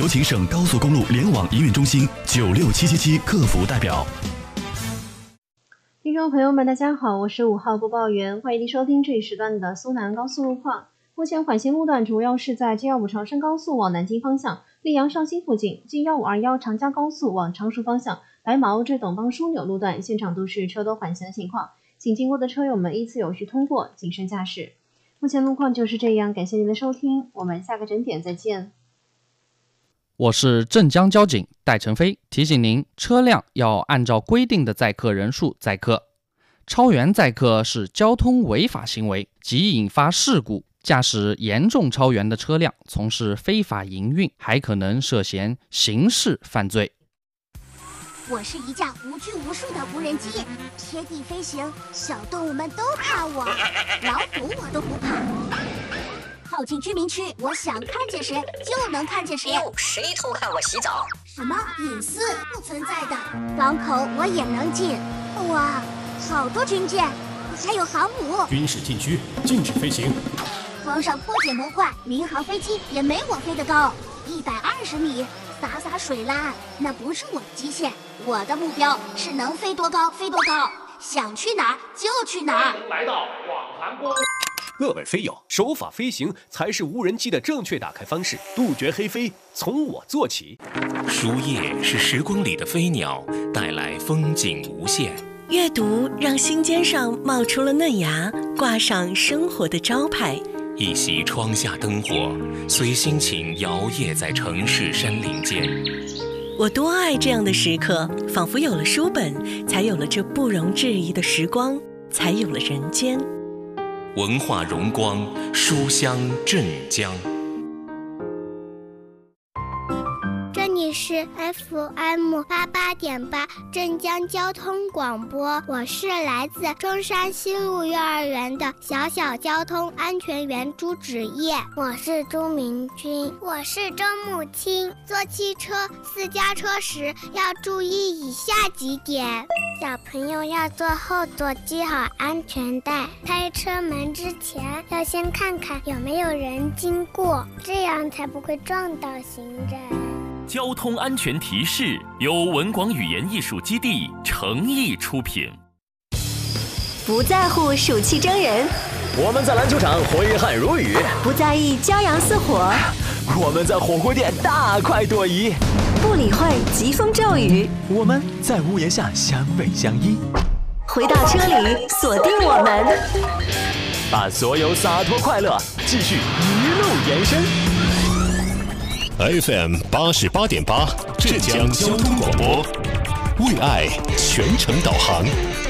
有请省高速公路联网营运中心96777客服代表。 听众朋友们，大家好，我是5号播报员，欢迎您收听这一时段的苏南高速路况。目前缓行路段主要是在 G155 长深高速往南京方向、溧阳上新附近、G1521长嘉高速往常熟方向、白毛至董邦枢纽路段，现场都是车多缓行的情况，请经过的车友们依次有序通过，谨慎驾驶。目前路况就是这样，感谢您的收听，我们下个整点再见。 我是镇江交警戴成飞，提醒您，车辆要按照规定的载客人数载客，超员载客是交通违法行为，即引发事故。驾驶严重超员的车辆从事非法营运，还可能涉嫌刑事犯罪。 我是一架无拘无束的无人机，贴地飞行，小动物们都怕我，老虎我都不怕。靠近居民区，我想看见谁就能看见谁。 谁偷看我洗澡？ 什么隐私不存在的。港口我也能进。哇，好多军舰，还有航母。 军事禁区，禁止飞行。 皇上破解魔怪，民航飞机也没我飞得高，120米，洒水啦，那不是我的极限。我的目标是能飞多高飞多高，想去哪儿就去哪儿。 来到广寒宫。各位飞友，守法飞行才是无人机的正确打开方式，杜绝黑飞，从我做起。 书页是时光里的飞鸟，带来风景无限。 阅读让心尖上冒出了嫩芽，挂上生活的招牌。 一袭窗下灯火，随心情摇曳在城市山林间。 我多爱这样的时刻，仿佛有了书本，才有了这不容置疑的时光，才有了人间。 文化荣光，书香镇江。 这里是 FM88.8 镇江交通广播，我是来自中山西路幼儿园的小交通安全员朱芷叶。我是朱明君。我是周木清。坐汽车私家车时要注意以下几点：小朋友要坐后座，系好安全带。开车门之前要先看看有没有人经过，这样才不会撞到行人。 交通安全提示由文广语言艺术基地诚意出品。 不在乎暑气蒸人， 我们在篮球场挥汗如雨； 不在意骄阳似火， 我们在火锅店大快朵颐； 不理会疾风骤雨， 我们在屋檐下相偎相依。 回到车里，锁定我们， 把所有洒脱快乐继续一路延伸。 FM 88.8 浙江交通广播，为爱全程导航。